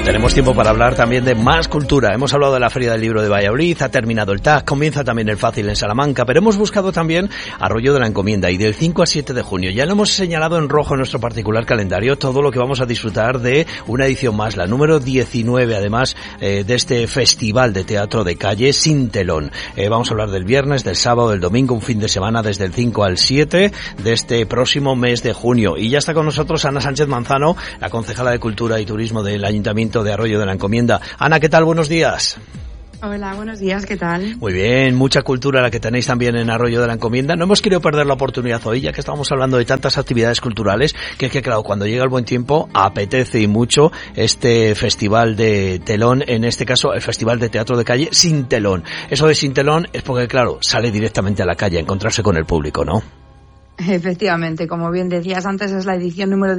Tenemos tiempo para hablar también de más cultura. Hemos hablado de la Feria del Libro de Valladolid, ha terminado el TAC, comienza también el Fácil en Salamanca, pero hemos buscado también Arroyo de la Encomienda y del 5 al 7 de junio. Ya lo hemos señalado en rojo en nuestro particular calendario, todo lo que vamos a disfrutar de una edición más, la número 19, además de este Festival de Teatro de Calle Sin Telón. Vamos a hablar del viernes, del sábado, del domingo, un fin de semana desde el 5 al 7 de este próximo mes de junio. Y ya está con nosotros Ana Sánchez Manzano, la concejala de Cultura y Turismo del Ayuntamiento de Arroyo de la Encomienda. Ana, ¿qué tal? Buenos días. Hola, buenos días, ¿qué tal? Muy bien, mucha cultura la que tenéis también en Arroyo de la Encomienda. No hemos querido perder la oportunidad hoy, ya que estamos hablando de tantas actividades culturales, que claro, cuando llega el buen tiempo apetece y mucho este festival de telón, en este caso el Festival de Teatro de Calle Sin Telón. Eso de Sin Telón es porque, claro, sale directamente a la calle a encontrarse con el público, ¿no? Efectivamente, como bien decías antes, es la edición número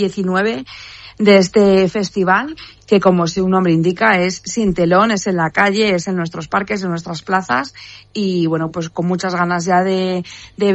19 de este festival, que como su nombre indica es sin telón, es en la calle, es en nuestros parques, en nuestras plazas, y bueno, pues con muchas ganas ya de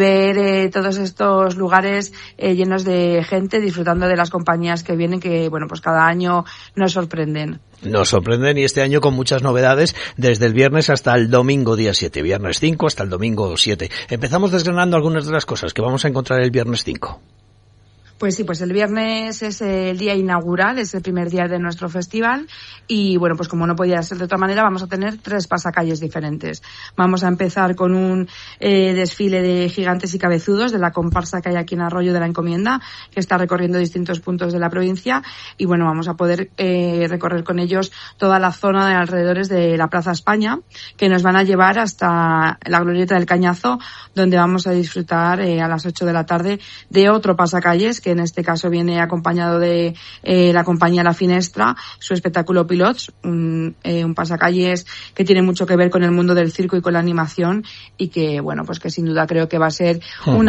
ver todos estos lugares llenos de gente, disfrutando de las compañías que vienen, que bueno, pues cada año nos sorprenden. Nos sorprenden, y este año con muchas novedades, desde el viernes hasta el domingo día 7, viernes 5 hasta el domingo 7. Empezamos desgranando algunas de las cosas que vamos a encontrar el viernes 5. Pues sí, pues el viernes es el día inaugural, es el primer día de nuestro festival, y bueno, pues como no podía ser de otra manera, vamos a tener 3 pasacalles diferentes. Vamos a empezar con un desfile de gigantes y cabezudos de la comparsa que hay aquí en Arroyo de la Encomienda, que está recorriendo distintos puntos de la provincia, y bueno, vamos a poder recorrer con ellos toda la zona de alrededores de la Plaza España, que nos van a llevar hasta la Glorieta del Cañazo, donde vamos a disfrutar a las 8 de la tarde de otro pasacalles, que en este caso viene acompañado de la compañía La Finestra, su espectáculo Pilots, un pasacalles que tiene mucho que ver con el mundo del circo y con la animación, y que bueno, pues que sin duda creo que va a ser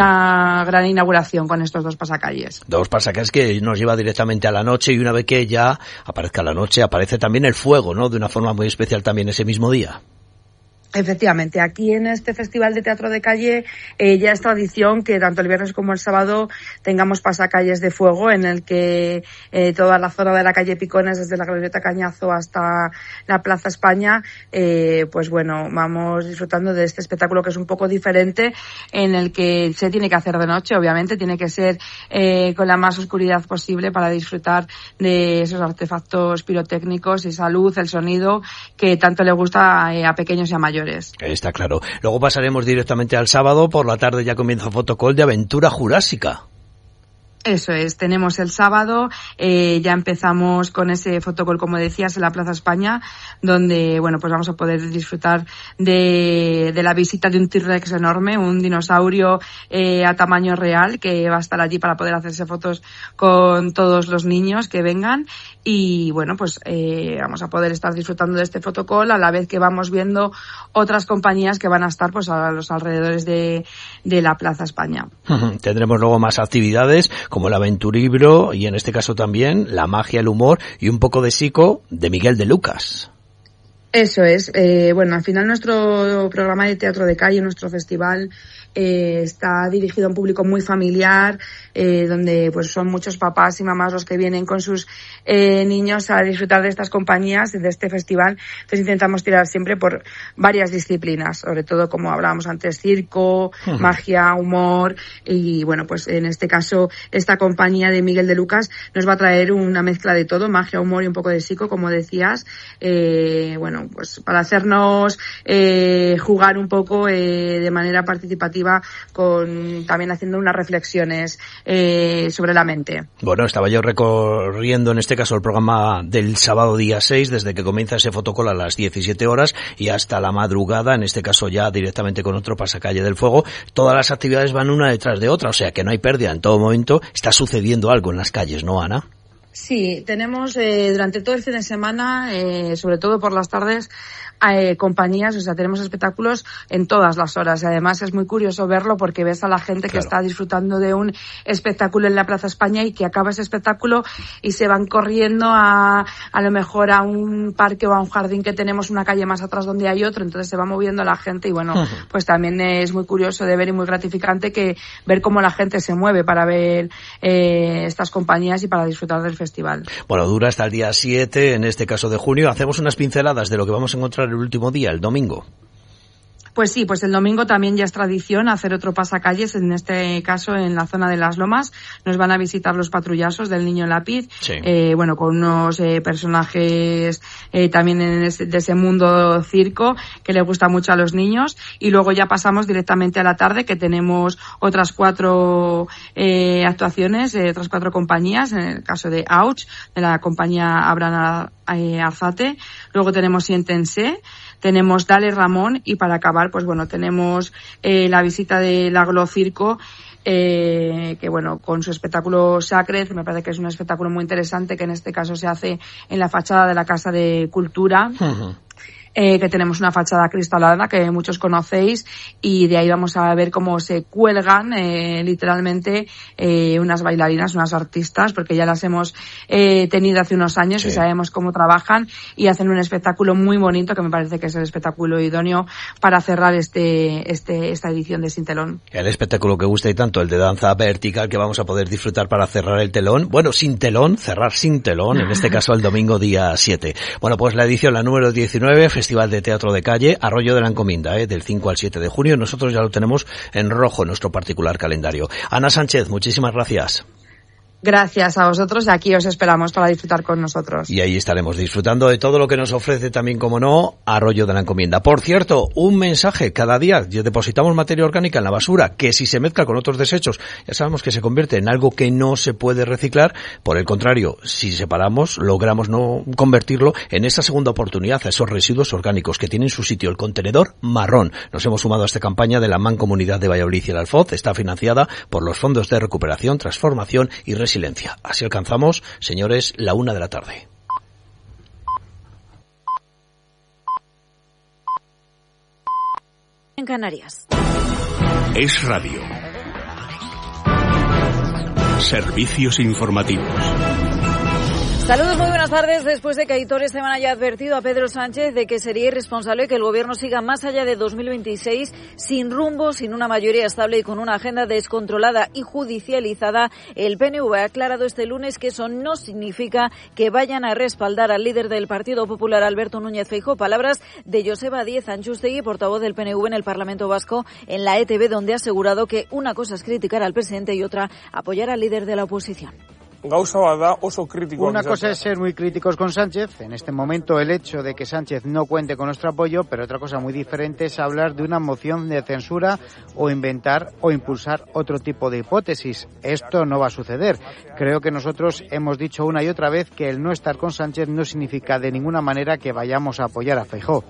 una gran inauguración con estos 2 pasacalles. 2 pasacalles que nos lleva directamente a la noche, y una vez que ya aparezca la noche, aparece también el fuego, ¿no? De una forma muy especial también ese mismo día. Efectivamente, aquí en este Festival de Teatro de Calle ya es tradición que tanto el viernes como el sábado tengamos pasacalles de fuego, en el que toda la zona de la calle Picones, desde la Glorieta Cañazo hasta la Plaza España, pues bueno, vamos disfrutando de este espectáculo que es un poco diferente, en el que se tiene que hacer de noche, obviamente, tiene que ser con la más oscuridad posible para disfrutar de esos artefactos pirotécnicos, esa luz, el sonido que tanto le gusta a pequeños y a mayores. Está claro. Luego pasaremos directamente al sábado. Por la tarde ya comienza Fotocall de Aventura Jurásica. Eso es, tenemos el sábado, ya empezamos con ese fotocall, como decías, en la Plaza España, donde, bueno, pues vamos a poder disfrutar de la visita de un T-Rex enorme, un dinosaurio a tamaño real, que va a estar allí para poder hacerse fotos con todos los niños que vengan, y bueno, pues vamos a poder estar disfrutando de este fotocall a la vez que vamos viendo otras compañías que van a estar pues a los alrededores de la Plaza España. Tendremos luego más actividades, como el aventuribro, y en este caso también la magia, el humor y un poco de psico de Miguel de Lucas. Eso es. Bueno, al final nuestro programa de teatro de calle, nuestro festival, está dirigido a un público muy familiar, donde pues son muchos papás y mamás los que vienen con sus niños a disfrutar de estas compañías, de este festival. Entonces intentamos tirar siempre por varias disciplinas, sobre todo, como hablábamos antes, circo, magia, humor, y bueno, pues en este caso esta compañía de Miguel de Lucas nos va a traer una mezcla de todo, magia, humor y un poco de psico, como decías, bueno, pues para hacernos jugar un poco de manera participativa, también haciendo unas reflexiones sobre la mente. Bueno, estaba yo recorriendo en este caso el programa del sábado día 6, desde que comienza ese fotocall a las 17 horas y hasta la madrugada, en este caso ya directamente con otro pasacalle del fuego. Todas las actividades van una detrás de otra, o sea que no hay pérdida, en todo momento está sucediendo algo en las calles, ¿no, Ana? Sí, tenemos durante todo el fin de semana, sobre todo por las tardes, compañías, o sea, tenemos espectáculos en todas las horas. Y además es muy curioso verlo porque ves a la gente que está disfrutando de un espectáculo en la Plaza España y que acaba ese espectáculo y se van corriendo a lo mejor a un parque o a un jardín que tenemos una calle más atrás donde hay otro, entonces se va moviendo la gente y bueno, pues también es muy curioso de ver y muy gratificante ver cómo la gente se mueve para ver estas compañías y para disfrutar del festival. Bueno, dura hasta el día 7, en este caso de junio. Hacemos unas pinceladas de lo que vamos a encontrar el último día, el domingo. Pues sí, pues el domingo también ya es tradición hacer otro pasacalles, en este caso en la zona de Las Lomas. Nos van a visitar los patrullazos del Niño Lápiz, sí. Bueno, con unos personajes también de ese mundo circo que le gusta mucho a los niños. Y luego ya pasamos directamente a la tarde, que tenemos otras 4 actuaciones, otras 4 compañías, en el caso de Auch, de la compañía Abraham Arzate. Luego tenemos Siéntense, tenemos Dale Ramón, y para acabar, pues bueno, tenemos la visita del Aglo Circo, que bueno, con su espectáculo Sacred, me parece que es un espectáculo muy interesante, que en este caso se hace en la fachada de la Casa de Cultura. Uh-huh. Que tenemos una fachada cristalada que muchos conocéis, y de ahí vamos a ver cómo se cuelgan literalmente unas bailarinas, unas artistas, porque ya las hemos tenido hace unos años, sí. Y sabemos cómo trabajan, y hacen un espectáculo muy bonito, que me parece que es el espectáculo idóneo para cerrar esta edición de Sin Telón. El espectáculo que gusta y tanto, el de danza vertical, que vamos a poder disfrutar para cerrar el telón. Bueno, sin telón, cerrar sin telón, en este caso el domingo día 7. Bueno, pues la edición, la número 19, Festival de Teatro de Calle, Arroyo de la Encomienda, del 5 al 7 de junio. Nosotros ya lo tenemos en rojo en nuestro particular calendario. Ana Sánchez, muchísimas gracias. Gracias a vosotros, y aquí os esperamos para disfrutar con nosotros. Y ahí estaremos disfrutando de todo lo que nos ofrece también, como no, Arroyo de la Encomienda. Por cierto, un mensaje: cada día depositamos materia orgánica en la basura, que si se mezcla con otros desechos, ya sabemos que se convierte en algo que no se puede reciclar. Por el contrario, si separamos, logramos no convertirlo en esa segunda oportunidad, a esos residuos orgánicos que tienen su sitio, el contenedor marrón. Nos hemos sumado a esta campaña de la Mancomunidad de Valladolid y el Alfoz. Está financiada por los fondos de recuperación, transformación y resiliencia. Así alcanzamos, señores, la 1 de la tarde. En Canarias. Es radio. Servicios informativos. Saludos, muy buenas tardes. Después de que Aitor Esteban haya advertido a Pedro Sánchez de que sería irresponsable que el gobierno siga más allá de 2026 sin rumbo, sin una mayoría estable y con una agenda descontrolada y judicializada, el PNV ha aclarado este lunes que eso no significa que vayan a respaldar al líder del Partido Popular, Alberto Núñez Feijóo. Palabras de Joseba Díez Antxustegui, portavoz del PNV en el Parlamento Vasco, en la ETV, donde ha asegurado que una cosa es criticar al presidente y otra apoyar al líder de la oposición. Una cosa es ser muy críticos con Sánchez, en este momento el hecho de que Sánchez no cuente con nuestro apoyo, pero otra cosa muy diferente es hablar de una moción de censura o inventar o impulsar otro tipo de hipótesis. Esto no va a suceder. Creo que nosotros hemos dicho una y otra vez que el no estar con Sánchez no significa de ninguna manera que vayamos a apoyar a Feijóo.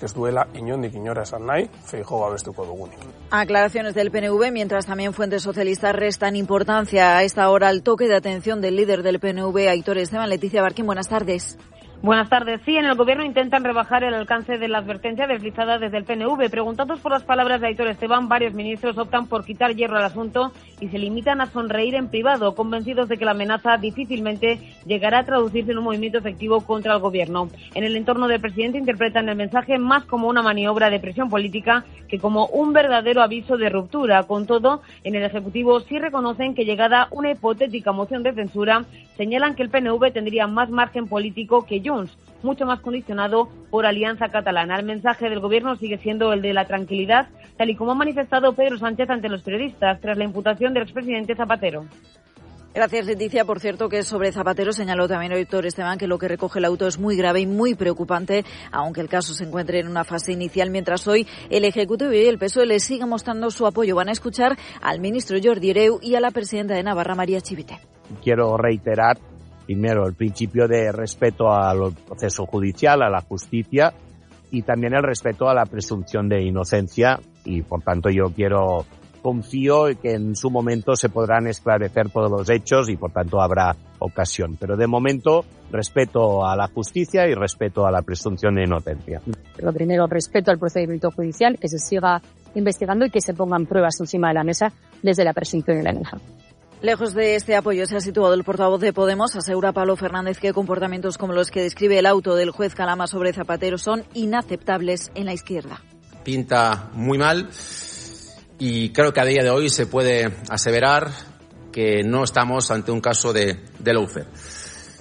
Aclaraciones del PNV, mientras también fuentes socialistas restan importancia a esta hora al toque de atención del líder del PNV, Aitor Esteban. Leticia Barquín, buenas tardes. Buenas tardes. Sí, en el Gobierno intentan rebajar el alcance de la advertencia deslizada desde el PNV. Preguntados por las palabras de Aitor Esteban, varios ministros optan por quitar hierro al asunto y se limitan a sonreír en privado, convencidos de que la amenaza difícilmente llegará a traducirse en un movimiento efectivo contra el Gobierno. En el entorno del presidente interpretan el mensaje más como una maniobra de presión política que como un verdadero aviso de ruptura. Con todo, en el Ejecutivo sí reconocen que, llegada una hipotética moción de censura, señalan que el PNV tendría más margen político que Junts, mucho más condicionado por Alianza Catalana. El mensaje del Gobierno sigue siendo el de la tranquilidad, tal y como ha manifestado Pedro Sánchez ante los periodistas tras la imputación del expresidente Zapatero. Gracias, Leticia. Por cierto, que sobre Zapatero señaló también Aitor Esteban que lo que recoge el auto es muy grave y muy preocupante, aunque el caso se encuentre en una fase inicial, mientras hoy el Ejecutivo y el PSOE le siguen mostrando su apoyo. Van a escuchar al ministro Jordi Hereu y a la presidenta de Navarra, María Chivite. Quiero reiterar primero el principio de respeto al proceso judicial, a la justicia, y también el respeto a la presunción de inocencia, y por tanto confío en que en su momento se podrán esclarecer todos los hechos y por tanto habrá ocasión. Pero de momento, respeto a la justicia y respeto a la presunción de inocencia. Lo primero, respeto al procedimiento judicial, que se siga investigando y que se pongan pruebas encima de la mesa desde la presunción y la inocencia. Lejos de este apoyo se ha situado el portavoz de Podemos. Asegura Pablo Fernández que comportamientos como los que describe el auto del juez Calama sobre Zapatero son inaceptables en la izquierda. Pinta muy mal y creo que a día de hoy se puede aseverar que no estamos ante un caso de lawfare.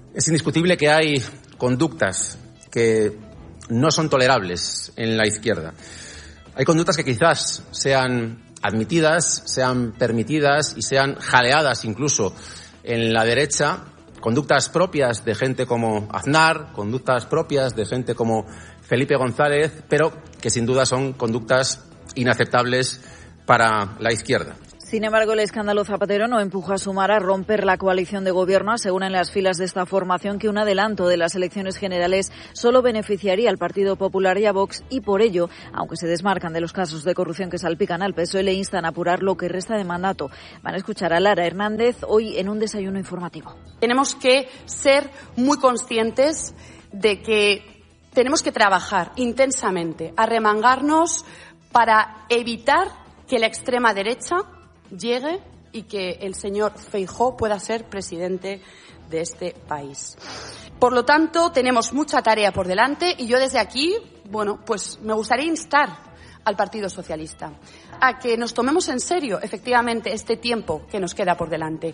Es indiscutible que hay conductas que no son tolerables en la izquierda. Hay conductas que quizás sean admitidas, sean permitidas y sean jaleadas incluso en la derecha, conductas propias de gente como Aznar, conductas propias de gente como Felipe González, pero que sin duda son conductas inaceptables para la izquierda. Sin embargo, el escándalo Zapatero no empuja a Sumar a romper la coalición de gobierno. Aseguran en las filas de esta formación que un adelanto de las elecciones generales solo beneficiaría al Partido Popular y a Vox y por ello, aunque se desmarcan de los casos de corrupción que salpican al PSOE, le instan a apurar lo que resta de mandato. Van a escuchar a Lara Hernández hoy en un desayuno informativo. Tenemos que ser muy conscientes de que tenemos que trabajar intensamente, arremangarnos para evitar que la extrema derecha llegue y que el señor Feijóo pueda ser presidente de este país. Por lo tanto, tenemos mucha tarea por delante y yo desde aquí, pues me gustaría instar al Partido Socialista a que nos tomemos en serio, efectivamente, este tiempo que nos queda por delante.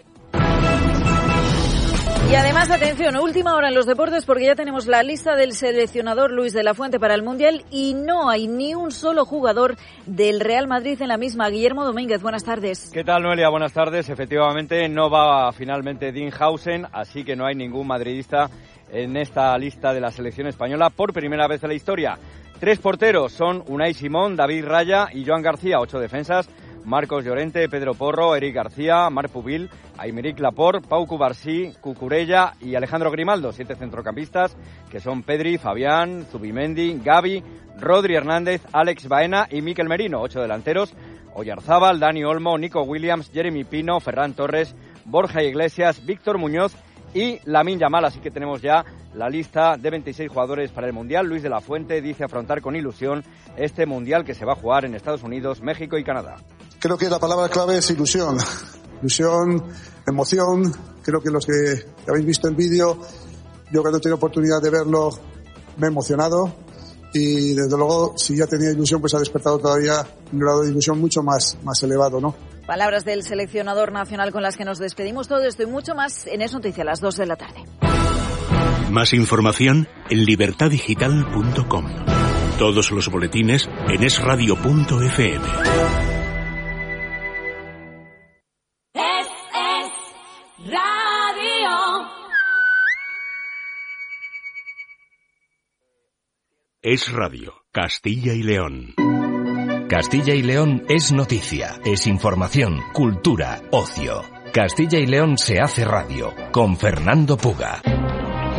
Y además, atención, última hora en los deportes porque ya tenemos la lista del seleccionador Luis de la Fuente para el Mundial y no hay ni un solo jugador del Real Madrid en la misma. Guillermo Domínguez, buenas tardes. ¿Qué tal, Noelia? Buenas tardes. Efectivamente, no va finalmente Dinhausen, así que no hay ningún madridista en esta lista de la selección española por primera vez en la historia. 3 porteros son Unai Simón, David Raya y Joan García, 8 defensas. Marcos Llorente, Pedro Porro, Eric García, Marc Pubil, Aymeric Laporte, Pau Cubarsí, Cucurella y Alejandro Grimaldo, 7 centrocampistas que son Pedri, Fabián, Zubimendi, Gavi, Rodri Hernández, Alex Baena y Mikel Merino, 8 delanteros, Oyarzábal, Dani Olmo, Nico Williams, Jeremy Pino, Ferran Torres, Borja Iglesias, Víctor Muñoz y Lamine Yamal. Así que tenemos ya la lista de 26 jugadores para el Mundial. Luis de la Fuente dice afrontar con ilusión este Mundial que se va a jugar en Estados Unidos, México y Canadá. Creo que la palabra clave es ilusión. Ilusión, emoción. Creo que los que habéis visto el vídeo, yo cuando he tenido oportunidad de verlo, me he emocionado. Y desde luego, si ya tenía ilusión, pues ha despertado todavía un grado de ilusión mucho más elevado, ¿no? Palabras del seleccionador nacional con las que nos despedimos. Todo esto y mucho más en Es Noticia a las 2 de la tarde. Más información en libertadigital.com. Todos los boletines en esradio.fm. Es Radio, Castilla y León. Castilla y León es noticia, es información, cultura, ocio. Castilla y León se hace radio, con Fernando Puga.